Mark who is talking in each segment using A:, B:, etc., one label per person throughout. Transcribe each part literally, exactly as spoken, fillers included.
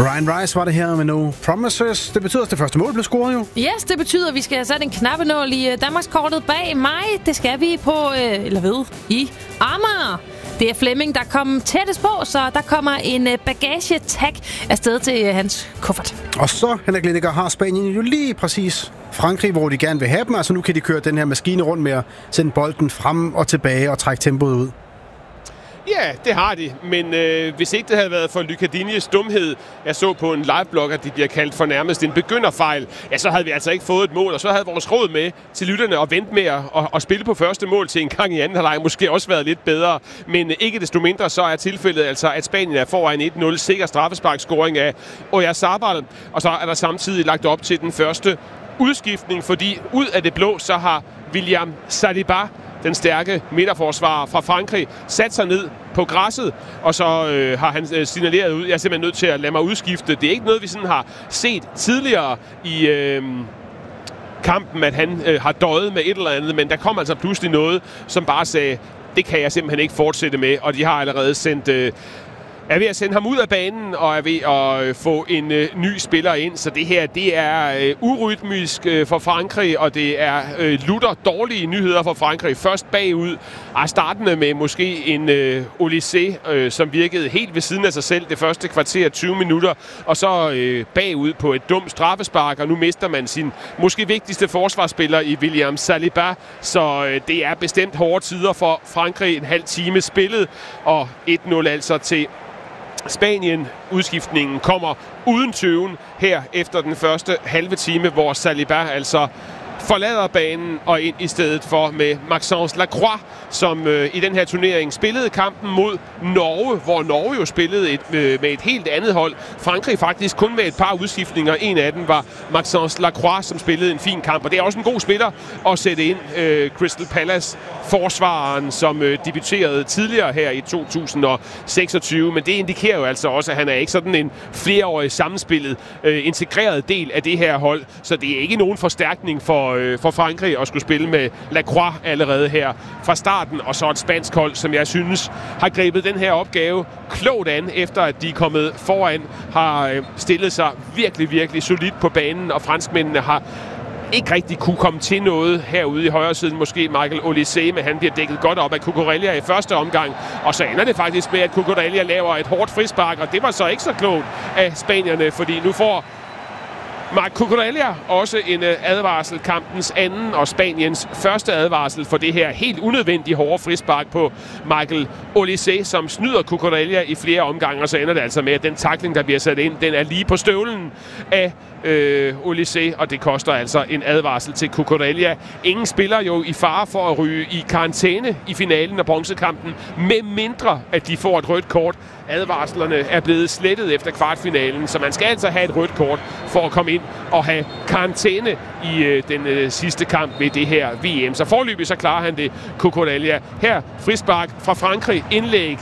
A: Ryan Rice var det her med No Promises. Det betyder, at det første mål blev scoret jo.
B: Yes, det betyder, at vi skal have sat en knappenål i Danmarkskortet bag mig. Det skal vi på, øh, eller ved, i Amager. Det er Flemming, der kom tættest på, så der kommer en bagagetag afsted til hans kuffert.
A: Og så, Henrik Lineker, har Spanien jo lige præcis Frankrig, hvor de gerne vil have dem. Altså nu kan de køre den her maskine rundt med at sende bolden frem og tilbage og trække tempoet ud.
C: Ja, det har de, men øh, hvis ikke det havde været for Lucadinies dumhed, jeg så på en liveblog, at de bliver kaldt for nærmest en begynderfejl, ja, så havde vi altså ikke fået et mål, og så havde vores råd med til lytterne at vente med at, at, at spille på første mål til en gang i anden halvleg måske også været lidt bedre, men ikke desto mindre så er tilfældet altså, at Spanien er foran et nul, sikker straffesparkscoring af Oyarzabal, og så er der samtidig lagt op til den første udskiftning, fordi ud af det blå, så har William Saliba, den stærke midterforsvarer fra Frankrig, sat sig ned på græsset, og så øh, har han øh, signaleret ud, jeg er simpelthen nødt til at lade mig udskifte. Det er ikke noget, vi sådan har set tidligere i øh, kampen, at han øh, har døjet med et eller andet, men der kom altså pludselig noget, som bare sagde, det kan jeg simpelthen ikke fortsætte med, og de har allerede sendt... Øh, er ved at sende ham ud af banen og er ved at få en øh, ny spiller ind. Så det her, det er øh, urytmisk øh, for Frankrig, og det er øh, lutter dårlige nyheder for Frankrig. Først bagud, og startende med måske en øh, Olysée, øh, som virkede helt ved siden af sig selv det første kvarter tyve minutter, og så øh, bagud på et dumt straffespark, og nu mister man sin måske vigtigste forsvarsspiller i William Saliba. Så øh, det er bestemt hårde tider for Frankrig. En halv time spillet, og et nul altså til Spanien. Udskiftningen kommer uden tøven her efter den første halve time, hvor Saliba altså forlader banen og ind i stedet for med Maxence Lacroix, som øh, i den her turnering spillede kampen mod Norge, hvor Norge jo spillede et, øh, med et helt andet hold. Frankrig faktisk kun med et par udskiftninger. En af dem var Maxence Lacroix, som spillede en fin kamp, og det er også en god spiller at sætte ind. Øh, Crystal Palace forsvareren, som øh, debuterede tidligere her i to tusind seksogtyve, men det indikerer jo altså også, at han er ikke sådan en flereårig sammenspillet, øh, integreret del af det her hold, så det er ikke nogen forstærkning for for Frankrig at skulle spille med Lacroix allerede her fra starten, og så et spansk hold, som jeg synes har grebet den her opgave klogt an, efter at de er kommet foran, har stillet sig virkelig, virkelig solidt på banen, og franskmændene har ikke rigtig kunne komme til noget herude i højre siden. Måske Michael Olysée, men han bliver dækket godt op af Cucurella i første omgang. Og så ender det faktisk med, at Cucurella laver et hårdt frispark, og det var så ikke så klogt af spanierne, fordi nu får Marc Cucurella også en advarsel, kampens anden og Spaniens første advarsel for det her helt unødvendige hårde frispark på Michael Olysée, som snyder Cucurella i flere omgange, og så ender det altså med, at den tackling, der bliver sat ind, den er lige på støvlen af øh, Olysée, og det koster altså en advarsel til Cucurella. Ingen spiller jo i fare for at ryge i karantæne i finalen af bronzekampen, med mindre at de får et rødt kort. Advarslerne er blevet slettet efter kvartfinalen, så man skal altså have et rødt kort for at komme ind og have karantæne i øh, den øh, sidste kamp ved det her V M. Så forløbig så klarer han det, Cucurella. Her frispark fra Frankrig, indlæg.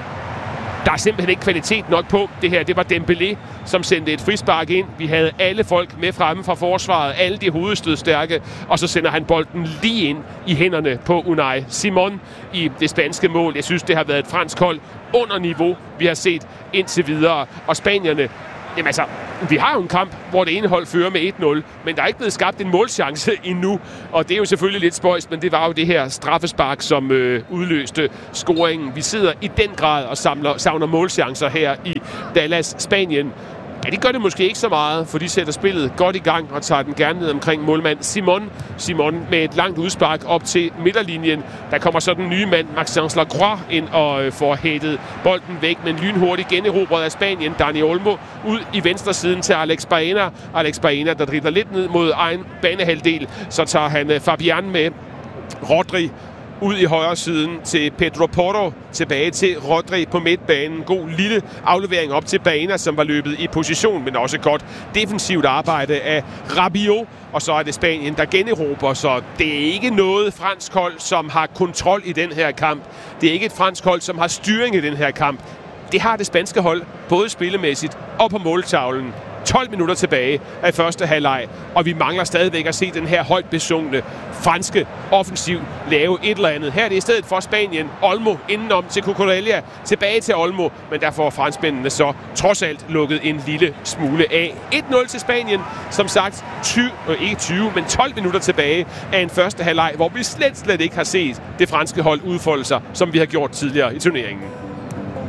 C: Der er simpelthen ikke kvalitet nok på det her. Det var Dembélé, som sendte et frispark ind. Vi havde alle folk med fremme fra forsvaret, alle de hovedstødstærke, og så sender han bolden lige ind i hænderne på Unai Simon i det spanske mål. Jeg synes, det har været et fransk hold under niveau, vi har set indtil videre. Og spanierne, jamen altså, vi har jo en kamp, hvor det ene hold fører med et nul, men der er ikke blevet skabt en målchance endnu, og det er jo selvfølgelig lidt spøjst, men det var jo det her straffespark, som øh, udløste scoringen. Vi sidder i den grad og samler, savner målchancer her i Dallas, Spanien. Ja, de gør det måske ikke så meget, for de sætter spillet godt i gang og tager den gerne ned omkring målmand Simon. Simon med et langt udspark op til midterlinjen. Der kommer så den nye mand, Maxence Lacroix, ind og får hættet bolden væk, men lynhurtigt generobret af Spanien. Dani Olmo ud i venstre siden til Alex Baena. Alex Baena, der dribler lidt ned mod egen banehalvdel. Så tager han Fabian med. Rodri ud i højre siden til Pedro Porro, tilbage til Rodri på midtbanen. God lille aflevering op til Baena, som var løbet i position, men også godt defensivt arbejde af Rabiot. Og så er det Spanien, der generober, så det er ikke noget fransk hold, som har kontrol i den her kamp. Det er ikke et fransk hold, som har styring i den her kamp. Det har det spanske hold, både spillemæssigt og på måltavlen. tolv minutter tilbage af første halvleg, og vi mangler stadigvæk at se den her højt besungne franske offensiv lave et eller andet. Her er det i stedet for Spanien. Olmo indenom til Cucurella, tilbage til Olmo, men der får franskmændene så trods alt lukket en lille smule af. et nul til Spanien, som sagt tyve, øh, ikke tyve, men tolv minutter tilbage af en første halvleg, hvor vi slet, slet ikke har set det franske hold udfolde sig, som vi har gjort tidligere i turneringen.